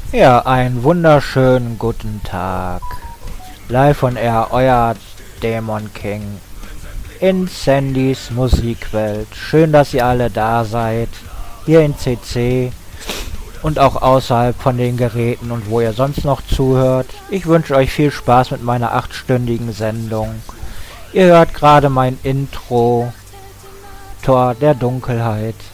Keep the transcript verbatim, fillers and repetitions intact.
Ja, einen wunderschönen guten Tag. Live von Air, euer Dämon King in Sandys Musikwelt. Schön, dass ihr alle da seid. Hier in C C und auch außerhalb von den Geräten und wo ihr sonst noch zuhört. Ich wünsche euch viel Spaß mit meiner achtstündigen Sendung. Ihr hört gerade mein Intro, Tor der Dunkelheit.